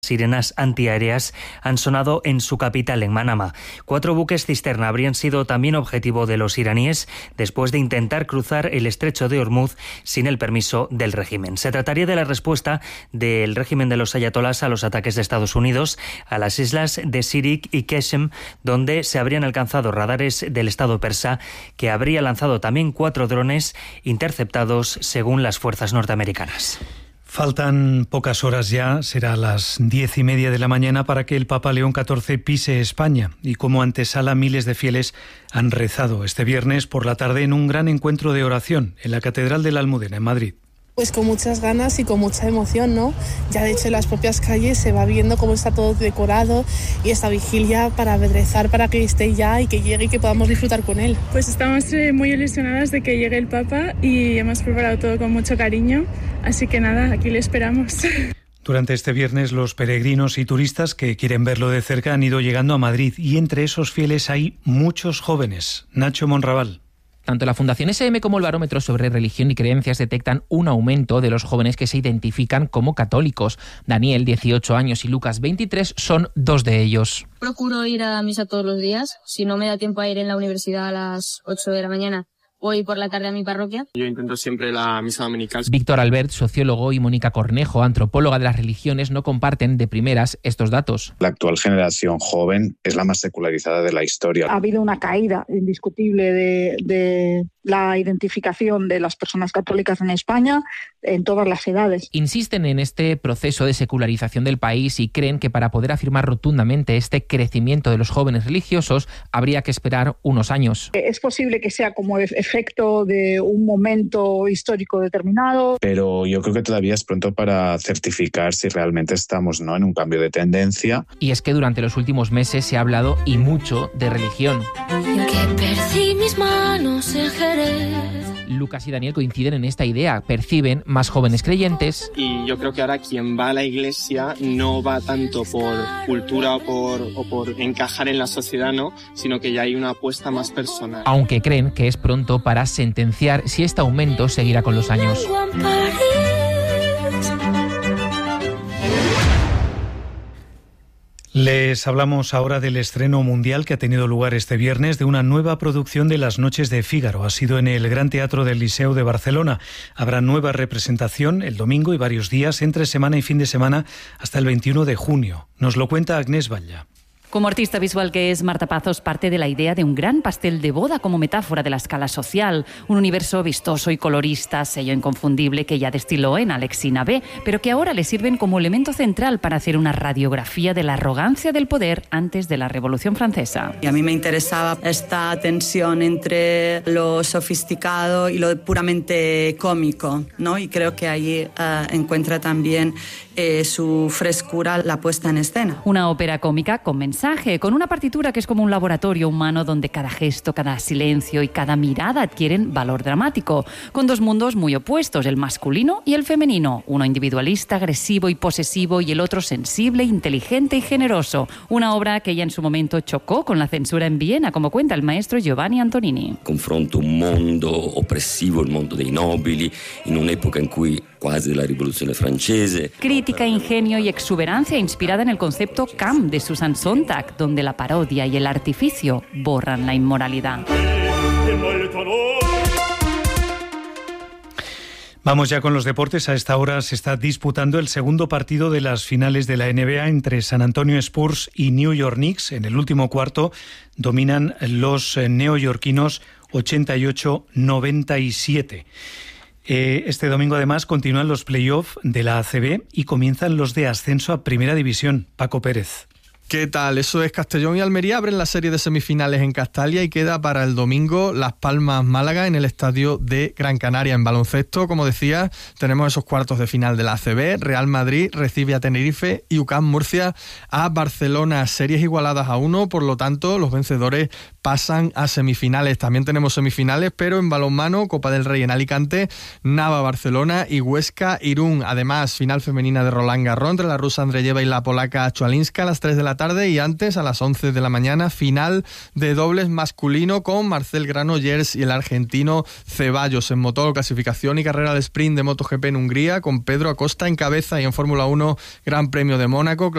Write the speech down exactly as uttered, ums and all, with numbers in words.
Sirenas antiaéreas han sonado en su capital, en Manama. Cuatro buques cisterna habrían sido también objetivo de los iraníes después de intentar cruzar el estrecho de Hormuz sin el permiso del régimen. Se trataría de la respuesta del régimen de los ayatolás a los ataques de Estados Unidos a las islas de Sirik y Qeshm, donde se habrían alcanzado radares del Estado persa, que habría lanzado también cuatro drones interceptados según las fuerzas norteamericanas. Faltan pocas horas ya, será a las diez y media de la mañana para que el Papa León catorce pise España, y como antesala miles de fieles han rezado este viernes por la tarde en un gran encuentro de oración en la Catedral de la Almudena en Madrid. Pues con muchas ganas y con mucha emoción, ¿no? Ya de hecho en las propias calles se va viendo cómo está todo decorado y esta vigilia para rezar para que esté ya y que llegue y que podamos disfrutar con él. Pues estamos eh, muy ilusionadas de que llegue el Papa y hemos preparado todo con mucho cariño, así que nada, aquí le esperamos. Durante este viernes los peregrinos y turistas que quieren verlo de cerca han ido llegando a Madrid y entre esos fieles hay muchos jóvenes. Nacho Monraval. Tanto la Fundación S M como el Barómetro sobre Religión y Creencias detectan un aumento de los jóvenes que se identifican como católicos. Daniel, dieciocho años, y Lucas, veintitrés, son dos de ellos. Procuro ir a misa todos los días. Si no me da tiempo a ir en la universidad a las ocho de la mañana, voy por la tarde a mi parroquia. Yo intento siempre la misa dominical. Víctor Albert, sociólogo, y Mónica Cornejo, antropóloga de las religiones, no comparten de primeras estos datos. La actual generación joven es la más secularizada de la historia. Ha habido una caída indiscutible de, de la identificación de las personas católicas en España en todas las edades. Insisten en este proceso de secularización del país y creen que para poder afirmar rotundamente este crecimiento de los jóvenes religiosos habría que esperar unos años. Es posible que sea como efecto de un momento histórico determinado. Pero yo creo que todavía es pronto para certificar si realmente estamos, ¿no?, en un cambio de tendencia. Y es que durante los últimos meses se ha hablado y mucho de religión. Que perdí mis manos en Jerez. Lucas y Daniel coinciden en esta idea, perciben más jóvenes creyentes. Y yo creo que ahora quien va a la iglesia no va tanto por cultura o por, o por encajar en la sociedad, ¿no?, sino que ya hay una apuesta más personal. Aunque creen que es pronto para sentenciar si este aumento seguirá con los años. Les hablamos ahora del estreno mundial que ha tenido lugar este viernes de una nueva producción de Las Noches de Fígaro. Ha sido en el Gran Teatro del Liceo de Barcelona. Habrá nueva representación el domingo y varios días entre semana y fin de semana hasta el veintiuno de junio. Nos lo cuenta Agnès Batlle. Como artista visual que es, Marta Pazos parte de la idea de un gran pastel de boda como metáfora de la escala social, un universo vistoso y colorista, sello inconfundible que ya destiló en Alexina B, pero que ahora le sirven como elemento central para hacer una radiografía de la arrogancia del poder antes de la Revolución Francesa. Y a mí me interesaba esta tensión entre lo sofisticado y lo puramente cómico, ¿no? Y creo que ahí uh, encuentra también eh, su frescura la puesta en escena. Una ópera cómica con mensaje, con una partitura que es como un laboratorio humano donde cada gesto, cada silencio y cada mirada adquieren valor dramático, con dos mundos muy opuestos, el masculino y el femenino, uno individualista, agresivo y posesivo y el otro sensible, inteligente y generoso. Una obra que ya en su momento chocó con la censura en Viena, como cuenta el maestro Giovanni Antonini. Confronto un mondo oppressivo, il mondo dei nobili, in un'epoca in cui quasi la rivoluzione francese. Crítica, ingenio y exuberancia inspirada en el concepto Camp de Susan Sontag, donde la parodia y el artificio borran la inmoralidad. Vamos ya con los deportes. A esta hora se está disputando el segundo partido de las finales de la N B A entre San Antonio Spurs y New York Knicks. En el último cuarto dominan los neoyorquinos ochenta y ocho a noventa y siete. Este domingo además continúan los playoffs de la A C B y comienzan los de ascenso a Primera División. Paco Pérez. ¿Qué tal? Eso es, Castellón y Almería abren la serie de semifinales en Castalia y queda para el domingo Las Palmas-Málaga en el estadio de Gran Canaria. En baloncesto, como decía, tenemos esos cuartos de final de la A C B. Real Madrid recibe a Tenerife y U C A M Murcia a Barcelona. Series igualadas a uno, por lo tanto, los vencedores pasan a semifinales. También tenemos semifinales, pero en balonmano, Copa del Rey en Alicante, Nava-Barcelona y Huesca-Irún. Además, final femenina de Roland Garros entre la rusa Andreyeva y la polaca Chwalinska a las tres de la tarde. tarde y antes, a las once de la mañana, final de dobles masculino con Marcel Granollers y el argentino Ceballos. En motor, clasificación y carrera de sprint de MotoGP en Hungría con Pedro Acosta en cabeza, y en Fórmula uno Gran Premio de Mónaco,